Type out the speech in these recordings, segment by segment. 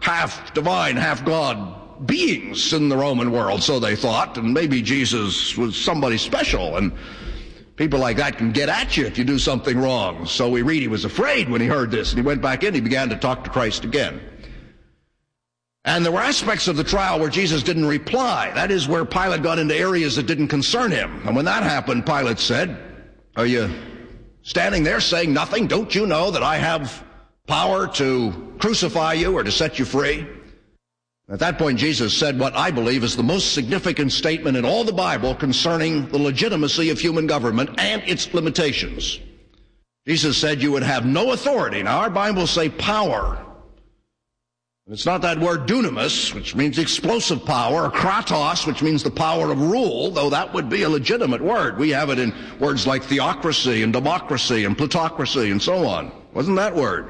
half divine, half God beings in the Roman world, so they thought, and maybe Jesus was somebody special, and people like that can get at you if you do something wrong. So we read he was afraid when he heard this, and he went back in, he began to talk to Christ again. And there were aspects of the trial where Jesus didn't reply. That is where Pilate got into areas that didn't concern him. And when that happened, Pilate said, "Are you standing there saying nothing? Don't you know that I have power to crucify you or to set you free?" At that point, Jesus said what I believe is the most significant statement in all the Bible concerning the legitimacy of human government and its limitations. Jesus said you would have no authority. Now, our Bibles say power. It's not that word dunamis, which means explosive power, or kratos, which means the power of rule, though that would be a legitimate word. We have it in words like theocracy and democracy and plutocracy and so on. Wasn't that word?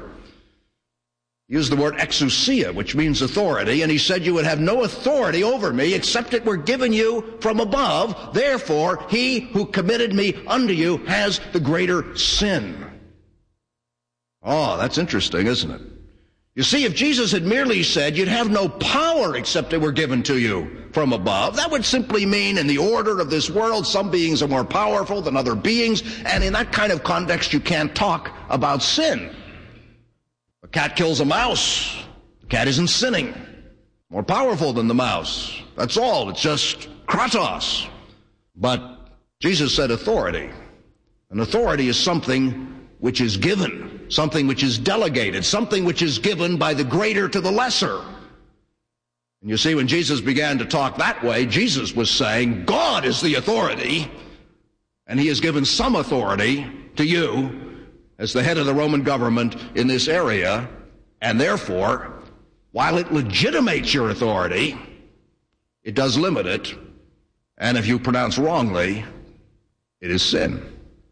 He used the word exousia, which means authority, and he said you would have no authority over me except it were given you from above. Therefore, he who committed me unto you has the greater sin. Oh, that's interesting, isn't it? You see, if Jesus had merely said you'd have no power except it were given to you from above, that would simply mean in the order of this world, some beings are more powerful than other beings, and in that kind of context you can't talk about sin. A cat kills a mouse. The cat isn't sinning. More powerful than the mouse. That's all. It's just kratos. But Jesus said authority. And authority is something which is given, something which is delegated, something which is given by the greater to the lesser. And you see, when Jesus began to talk that way, Jesus was saying, God is the authority, and he has given some authority to you as the head of the Roman government in this area, and therefore, while it legitimates your authority, it does limit it, and if you pronounce wrongly, it is sin.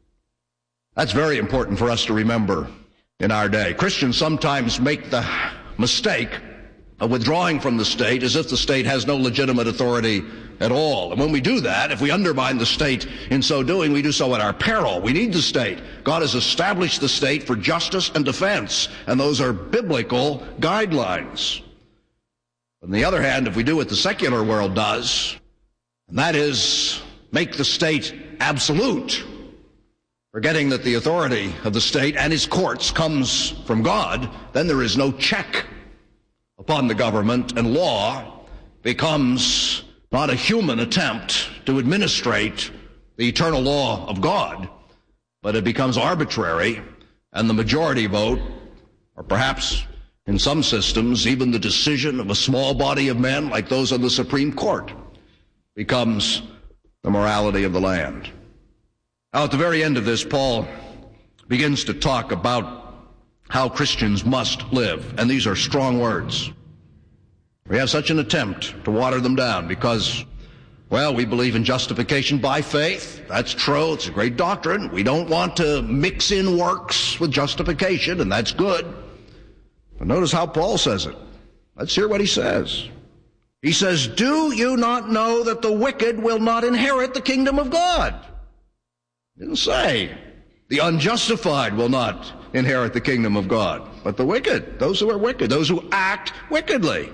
That's very important for us to remember in our day. Christians sometimes make the mistake of withdrawing from the state as if the state has no legitimate authority at all. And when we do that, if we undermine the state in so doing, we do so at our peril. We need the state. God has established the state for justice and defense, and those are biblical guidelines. On the other hand, if we do what the secular world does, and that is make the state absolute, forgetting that the authority of the state and its courts comes from God, then there is no check upon the government, and law becomes not a human attempt to administrate the eternal law of God, but it becomes arbitrary, and the majority vote, or perhaps in some systems, even the decision of a small body of men like those on the Supreme Court, becomes the morality of the land. Now, at the very end of this, Paul begins to talk about how Christians must live, and these are strong words. We have such an attempt to water them down because, well, we believe in justification by faith. That's true. It's a great doctrine. We don't want to mix in works with justification, and that's good. But notice how Paul says it. Let's hear what he says. He says, do you not know that the wicked will not inherit the kingdom of God? He didn't say the unjustified will not inherit the kingdom of God, but the wicked, those who are wicked, those who act wickedly.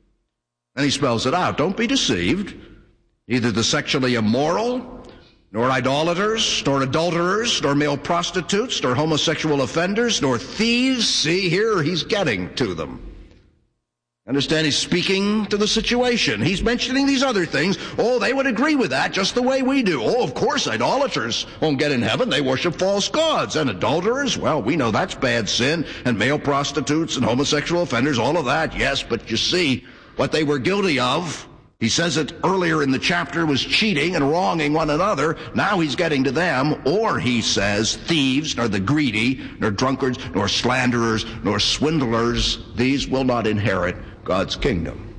And he spells it out. Don't be deceived. Neither the sexually immoral, nor idolaters, nor adulterers, nor male prostitutes, nor homosexual offenders, nor thieves. See, here he's getting to them. Understand, he's speaking to the situation. He's mentioning these other things. Oh, they would agree with that just the way we do. Oh, of course, idolaters won't get in heaven. They worship false gods. And adulterers, well, we know that's bad sin. And male prostitutes and homosexual offenders, all of that, yes. But you see, what they were guilty of, he says it earlier in the chapter, was cheating and wronging one another. Now he's getting to them. Or he says, thieves, nor the greedy, nor drunkards, nor slanderers, nor swindlers, these will not inherit God's kingdom.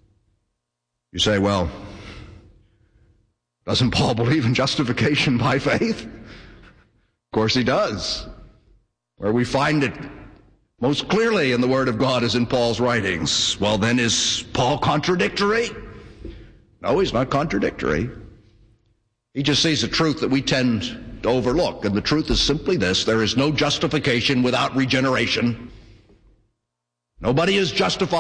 You say, well, doesn't Paul believe in justification by faith? Of course he does. Where we find it most clearly in the Word of God is in Paul's writings. Well, then is Paul contradictory? No, he's not contradictory. He just sees a truth that we tend to overlook, and the truth is simply this: there is no justification without regeneration. Nobody is justified